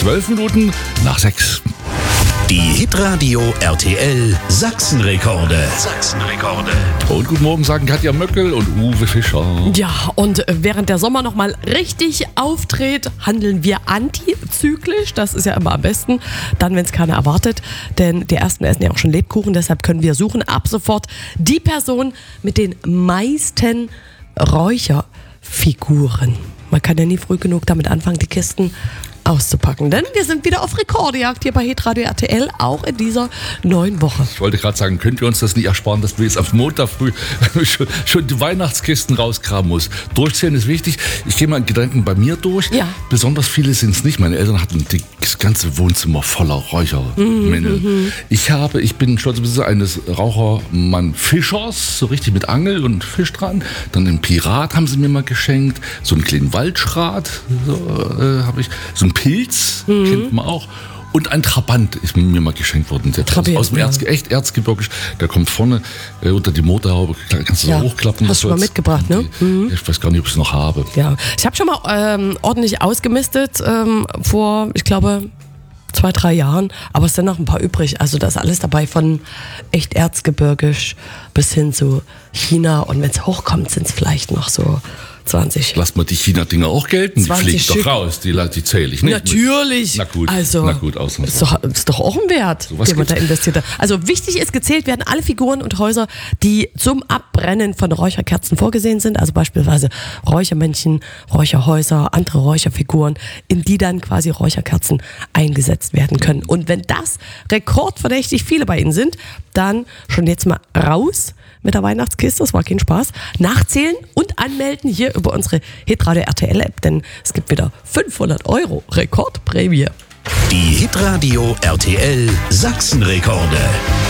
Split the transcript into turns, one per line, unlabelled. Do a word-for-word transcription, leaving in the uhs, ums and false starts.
Zwölf Minuten nach sechs.
Die Hitradio R T L Sachsenrekorde. Sachsenrekorde.
Und guten Morgen sagen Katja Möckel und Uwe Fischer.
Ja, und während der Sommer noch mal richtig auftritt, handeln wir antizyklisch. Das ist ja immer am besten, dann, wenn es keiner erwartet. Denn die Ersten essen ja auch schon Lebkuchen, deshalb können wir suchen ab sofort die Person mit den meisten Räucherfiguren. Man kann ja nie früh genug damit anfangen, die Kisten auszupacken. Denn wir sind wieder auf Rekordjagd hier bei Hitradio R T L, auch in dieser neuen Woche.
Ich wollte gerade sagen, könnt ihr uns das nicht ersparen, dass wir jetzt auf Montag früh schon, schon die Weihnachtskisten rausgraben muss. Durchzählen ist wichtig. Ich gehe mal in Gedanken bei mir durch.
Ja.
Besonders viele sind es nicht. Meine Eltern hatten das ganze Wohnzimmer voller Räuchermännel. Mhm. Ich habe, ich bin Stolzbesitzer eines Rauchermann Fischers, so richtig mit Angel und Fisch dran. Dann einen Pirat haben sie mir mal geschenkt. So einen kleinen Waldschrat so, äh, habe ich. So ein Pilz, mhm. kennt man auch. Und ein Trabant ist mir mal geschenkt worden. Der
Trabant,
aus dem
ja.
Erz, echt Erzgebirgisch. Der kommt vorne äh, unter die Motorhaube. Kannst du
Ja,
so hochklappen.
hast du mal mitgebracht, ne?
Mhm. Ich weiß gar nicht, ob ich es noch habe.
Ja, ich habe schon mal ähm, ordentlich ausgemistet ähm, vor, ich glaube, zwei, drei Jahren. Aber es sind noch ein paar übrig. Also da ist alles dabei, von echt Erzgebirgisch bis hin zu China. Und wenn es hochkommt, sind es vielleicht noch so zwanzig.
Lass mal die China-Dinger auch gelten. Die fliegen
Stück.
doch raus. Die, die zähle ich nicht.
Natürlich.
Na gut,
also,
na gut aus.
Ist doch, ist doch auch ein Wert,
So was
den man da
gibt's.
investiert hat. Also wichtig ist, gezählt werden alle Figuren und Häuser, die zum Abbrennen von Räucherkerzen vorgesehen sind. Also beispielsweise Räuchermännchen, Räucherhäuser, andere Räucherfiguren, in die dann quasi Räucherkerzen eingesetzt werden können. Und wenn das rekordverdächtig viele bei Ihnen sind, dann schon jetzt mal raus mit der Weihnachtskiste, das war kein Spaß. Nachzählen und anmelden hier über unsere Hitradio R T L App, denn es gibt wieder fünfhundert Euro Rekordprämie.
Die Hitradio R T L Sachsenrekorde.